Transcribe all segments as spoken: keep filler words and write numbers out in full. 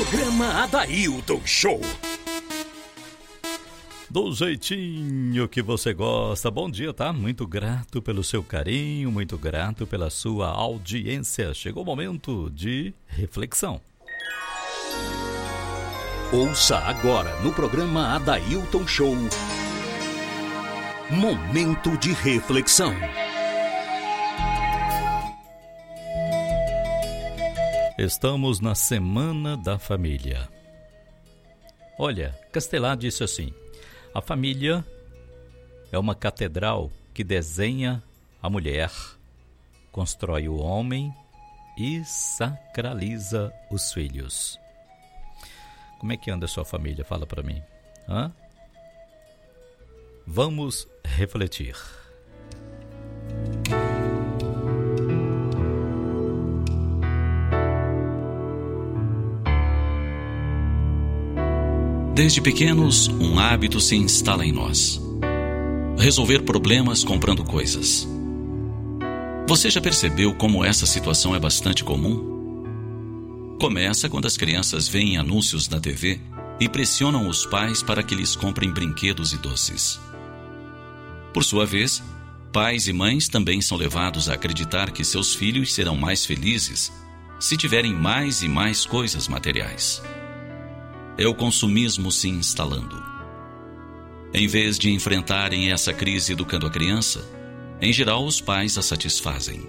Programa Adailton Show. Do jeitinho que você gosta. Bom dia, tá? Muito grato pelo seu carinho, muito grato pela sua audiência. Chegou o momento de reflexão. Ouça agora no programa Adailton Show. Momento de reflexão. Estamos na Semana da Família. Olha, Castelar disse assim: a família é uma catedral que desenha a mulher, constrói o homem e sacraliza os filhos. Como é que anda a sua família? Fala para mim. Hã? Vamos refletir. Desde pequenos, um hábito se instala em nós: resolver problemas comprando coisas. Você já percebeu como essa situação é bastante comum? Começa quando as crianças veem anúncios na T V e pressionam os pais para que lhes comprem brinquedos e doces. Por sua vez, pais e mães também são levados a acreditar que seus filhos serão mais felizes se tiverem mais e mais coisas materiais. É o consumismo se instalando. Em vez de enfrentarem essa crise educando a criança, em geral os pais a satisfazem.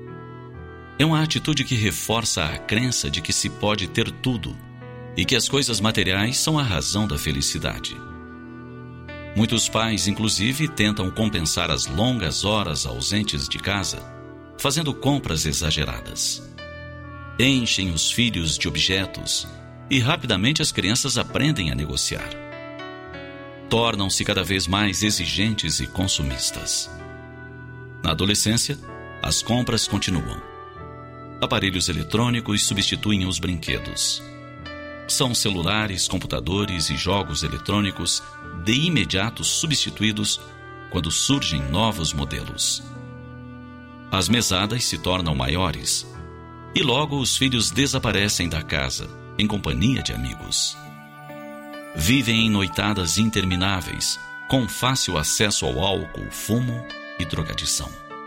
É uma atitude que reforça a crença de que se pode ter tudo e que as coisas materiais são a razão da felicidade. Muitos pais, inclusive, tentam compensar as longas horas ausentes de casa, fazendo compras exageradas. Enchem os filhos de objetos e rapidamente as crianças aprendem a negociar. Tornam-se cada vez mais exigentes e consumistas. Na adolescência, as compras continuam. Aparelhos eletrônicos substituem os brinquedos. São celulares, computadores e jogos eletrônicos de imediato substituídos quando surgem novos modelos. As mesadas se tornam maiores e logo os filhos desaparecem da casa em companhia de amigos. Vivem em noitadas intermináveis, com fácil acesso ao álcool, fumo e drogadição.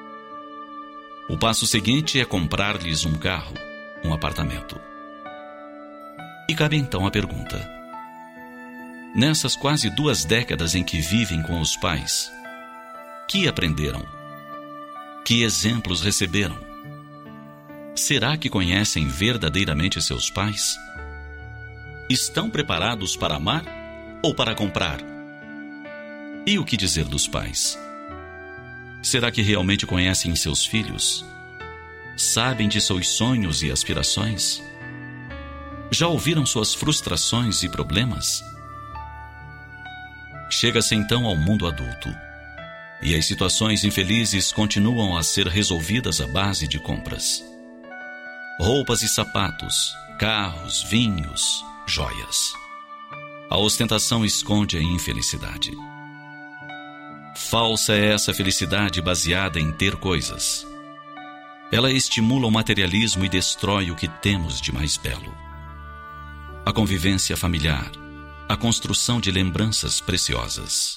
O passo seguinte é comprar-lhes um carro, um apartamento. E cabe então a pergunta: nessas quase duas décadas em que vivem com os pais, que aprenderam? Que exemplos receberam? Será que conhecem verdadeiramente seus pais? Estão preparados para amar ou para comprar? E o que dizer dos pais? Será que realmente conhecem seus filhos? Sabem de seus sonhos e aspirações? Já ouviram suas frustrações e problemas? Chega-se então ao mundo adulto, e as situações infelizes continuam a ser resolvidas à base de compras. Roupas e sapatos, carros, vinhos, joias. A ostentação esconde a infelicidade. Falsa é essa felicidade baseada em ter coisas. Ela estimula o materialismo e destrói o que temos de mais belo: a convivência familiar, a construção de lembranças preciosas.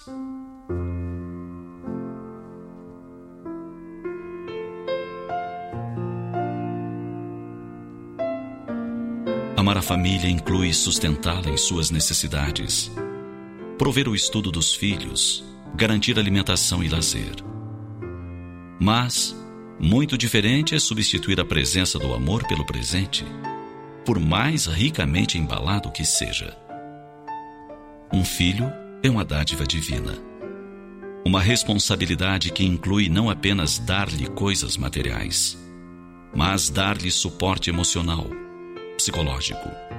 Amar a família inclui sustentá-la em suas necessidades, prover o estudo dos filhos, garantir alimentação e lazer. Mas, muito diferente é substituir a presença do amor pelo presente, por mais ricamente embalado que seja. Um filho é uma dádiva divina, uma responsabilidade que inclui não apenas dar-lhe coisas materiais, mas dar-lhe suporte emocional, psicológico,